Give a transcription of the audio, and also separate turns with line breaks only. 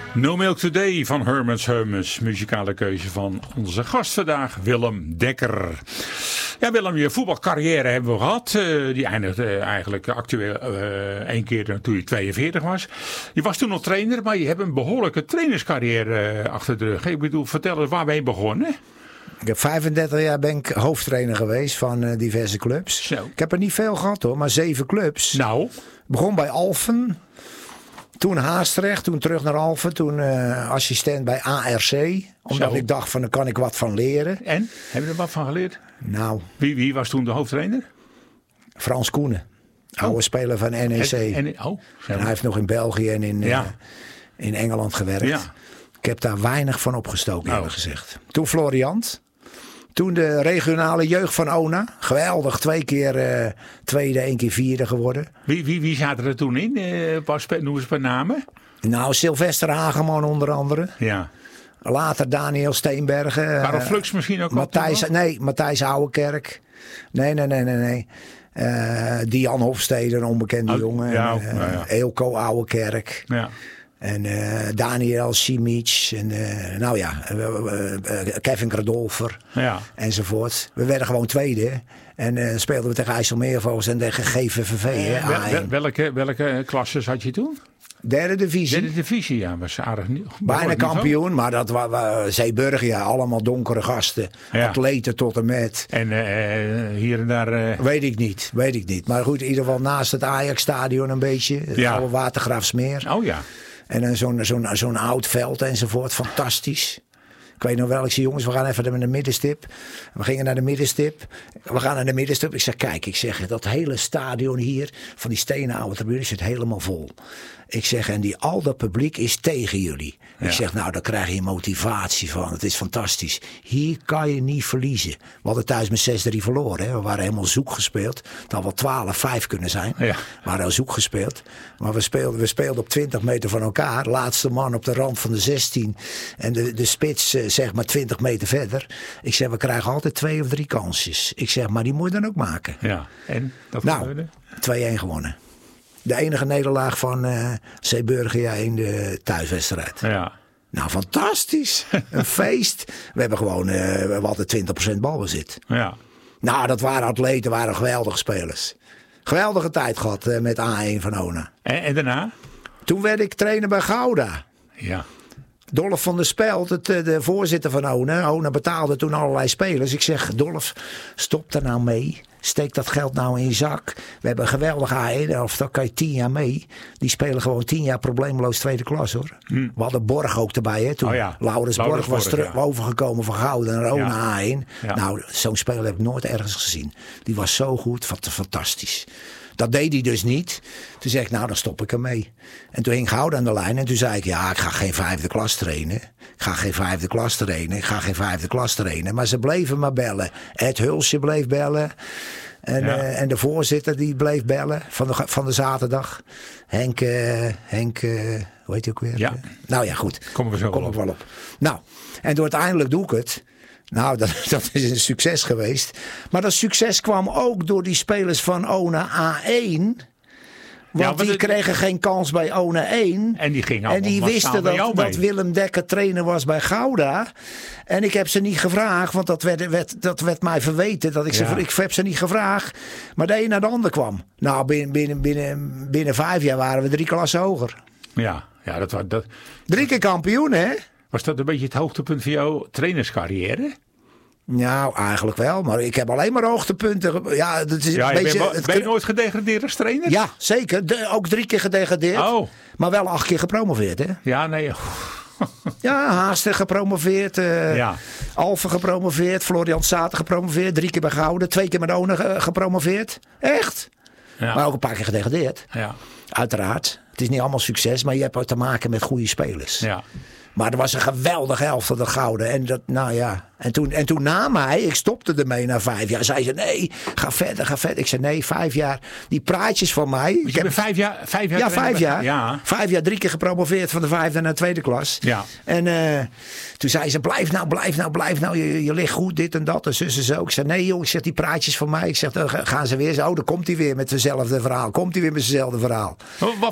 No Milk Today van Herman's Hermes. Muzikale keuze van onze gast vandaag, Willem Dekker. Ja, Willem, je voetbalcarrière hebben we gehad. Die eindigde eigenlijk actueel 1 keer toen je 42 was. Je was toen nog trainer, maar je hebt een behoorlijke trainerscarrière achter de rug. Ik bedoel, vertel eens, waar ben je begonnen?
Ik heb 35 jaar ben ik hoofdtrainer geweest van diverse clubs.
Zo. Ik
heb er niet veel gehad hoor, maar 7 clubs.
Nou?
Begon bij Alphen. Toen Haastrecht, toen terug naar Alphen. Toen assistent bij ARC. Omdat ik dacht van, daar kan ik wat van leren.
En? Heb je er wat van geleerd?
Nou.
Wie was toen de hoofdtrainer?
Frans Koenen. Oude speler van NEC. En hij heeft nog in België en in Engeland gewerkt. Ja. Ik heb daar weinig van opgestoken, eerlijk gezegd. Toen Floriant. Toen de regionale jeugd van Ona. Geweldig. 2 keer tweede, 1 keer vierde geworden.
Wie zaten er toen in? Noem eens per namen.
Nou, Sylvester Hageman onder andere. Ja. Later Daniel Steenbergen.
Karel Flux misschien ook?
Matthijs Ouwekerk. Nee. Dian Hofstede, een onbekende jongen. Ja, Eelco Ouwekerk. Ja. En Daniel Simic. En Kevin Kradolfer. Ja. Enzovoort. We werden gewoon tweede. En speelden we tegen IJsselmeervogels en tegen GVVV.
Welke klasses had je toen?
Derde divisie,
ja. Was aardig.
Bijna kampioen, maar dat was Zeeburgia. Allemaal donkere gasten. Ja. Atleten tot en met.
En hier en daar...
Weet ik niet. Maar goed, in ieder geval naast het Ajax-stadion een beetje. Het oude Watergraafsmeer.
Oh ja.
En zo'n oud veld enzovoort. Fantastisch. Ik weet nog wel, ik zei jongens, we gaan even naar de middenstip. We gingen naar de middenstip. Ik zeg, kijk, dat hele stadion hier, van die stenen oude tribune, zit helemaal vol. Ik zeg, en al dat publiek is tegen jullie. Ja. Ik zeg, nou, daar krijg je motivatie van. Het is fantastisch. Hier kan je niet verliezen. We hadden thuis met 6-3 verloren. Hè. We waren helemaal zoek gespeeld. Het had wel 12-5 kunnen zijn. Ja. We waren al zoek gespeeld. Maar we speelden op 20 meter van elkaar. Laatste man op de rand van de 16. En de spits zeg maar 20 meter verder. Ik zeg, we krijgen altijd 2 of 3 kansjes. Ik zeg, maar die moet je dan ook maken.
Ja. En? Dat
2-1 gewonnen. De enige nederlaag van Zeeburgia in de thuiswedstrijd. Ja. Nou, fantastisch. Een feest. We hebben gewoon we hadden 20% balbezit. Ja. Nou, dat waren atleten, waren geweldige spelers. Geweldige tijd gehad met A1 van Ona.
En daarna?
Toen werd ik trainer bij Gouda.
Ja.
Dolf van der Speld, de voorzitter van Ona. Ona betaalde toen allerlei spelers. Ik zeg, Dolf, stop er nou mee. Steek dat geld nou in je zak. We hebben een geweldige A1, of daar kan je 10 jaar mee. Die spelen gewoon 10 jaar probleemloos tweede klas hoor. We hadden Borg ook erbij hè, toen. Laurens Borg was overgekomen van Gouda naar Ona A1. Ja. Nou, zo'n speler heb ik nooit ergens gezien. Die was zo goed, fantastisch. Dat deed hij dus niet. Toen zei ik, nou dan stop ik ermee. En toen hing Gouda aan de lijn. En toen zei ik, ik ga geen 5e klas trainen. Maar ze bleven maar bellen. Ed Hulsje bleef bellen. En de voorzitter die bleef bellen van de zaterdag. Henk, hoe heet hij ook weer? Ja. Nou ja, goed.
Kom ik wel
op. Nou, en toen uiteindelijk doe ik het. Nou, dat is een succes geweest. Maar dat succes kwam ook door die spelers van Ona A1. Want die kregen geen kans bij Ona 1.
En die
wisten dat Willem Dekker trainer was bij Gouda. En ik heb ze niet gevraagd. Want dat werd mij verweten. Ik heb ze niet gevraagd. Maar de een naar de ander kwam. Nou, binnen 5 jaar waren we 3 klassen hoger.
Ja, dat
3 keer kampioen, hè?
Was dat een beetje het hoogtepunt van jouw trainerscarrière?
Nou, eigenlijk wel. Maar ik heb alleen maar hoogtepunten. Ja, dat is een beetje,
ben je nooit gedegradeerd als trainer?
Ja, zeker. Ook 3 keer gedegradeerd. Oh. Maar wel 8 keer gepromoveerd, hè?
Ja, nee.
Ja, Haastrecht gepromoveerd. Alphen gepromoveerd. Florian Sater gepromoveerd. 3 keer bij Gouden. 2 keer met Ona gepromoveerd. Echt? Ja. Maar ook een paar keer gedegradeerd. Ja. Uiteraard. Het is niet allemaal succes. Maar je hebt ook te maken met goede spelers. Ja. Maar er was een geweldige helft van de Gouden. En dat, nou ja. En toen na mij, ik stopte ermee na 5 jaar. Zei ze, nee, ga verder. Ik zei, nee, 5 jaar. Die praatjes van mij.
Ik heb 5 jaar?
Ja, 5 jaar. Ja. 5 jaar, 3 keer gepromoveerd van de 5e naar de 2e klas. Ja. En toen zei ze, blijf nou. Je ligt goed, dit en dat. En zus en zo. Ik zei, nee joh, ik zeg, die praatjes van mij. Ik zeg, dan gaan ze weer zo. Dan komt hij weer met hetzelfde verhaal.